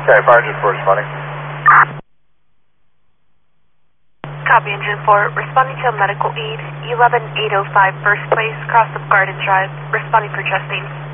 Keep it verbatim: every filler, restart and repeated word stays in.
Okay, fire engine four responding. Copy engine four, responding to a medical aid, eleven eight oh five First Place, cross of Garden Drive, responding for Justine.